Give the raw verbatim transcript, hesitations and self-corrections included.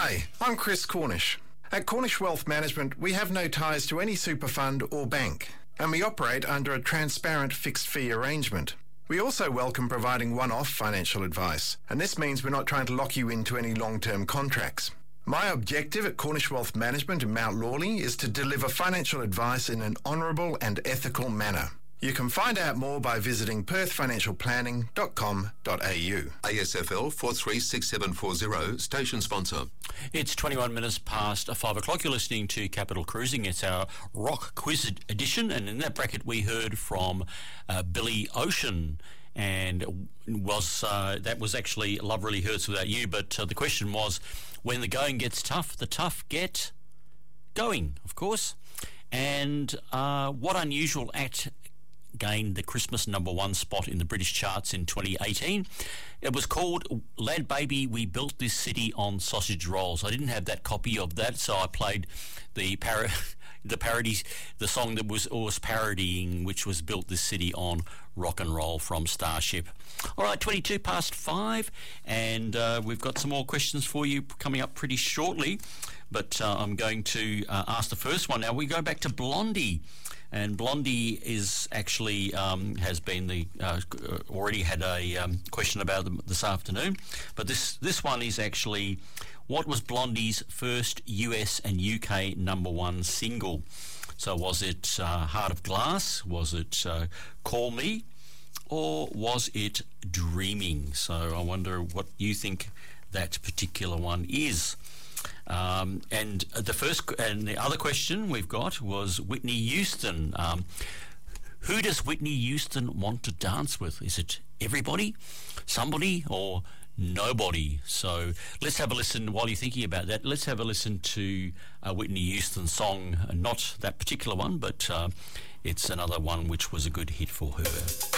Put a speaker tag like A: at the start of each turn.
A: Hi, I'm Chris Cornish. At Cornish Wealth Management, we have no ties to any super fund or bank, and we operate under a transparent fixed fee arrangement. We also welcome providing one-off financial advice, and this means we're not trying to lock you into any long-term contracts. My objective at Cornish Wealth Management in Mount Lawley is to deliver financial advice in an honourable and ethical manner. You can find out more by visiting perth financial planning dot com dot a u.
B: A S F L four three six seven four zero, station sponsor.
C: It's twenty-one minutes past five o'clock. You're listening to Capital Cruising. It's our rock quiz edition, and in that bracket we heard from uh, Billy Ocean, and was uh, that was actually Love Really Hurts Without You, but uh, the question was, when the going gets tough, the tough get going, of course. And uh, what unusual act gained the Christmas number one spot in the British charts in twenty eighteen. It was called Lad Baby, We Built This City on Sausage Rolls. I didn't have that copy of that, so I played the par- the parodies, the song that was was parodying, which was Built This City on Rock and Roll from Starship. All right, twenty-two past five, and uh, we've got some more questions for you coming up pretty shortly, but uh, I'm going to uh, ask the first one. Now we go back to Blondie. And Blondie is actually um, has been the uh, already had a um, question about them this afternoon, but this this one is actually, what was Blondie's first U S and U K number one single? So was it uh, Heart of Glass? Was it uh, Call Me? Or was it Dreaming? So I wonder what you think that particular one is. Um, and the first and the other question we've got was Whitney Houston. Um, who does Whitney Houston want to dance with? Is it everybody, somebody, or nobody? So let's have a listen. While you're thinking about that, let's have a listen to uh, Whitney Houston's song. Not that particular one, but uh, it's another one which was a good hit for her.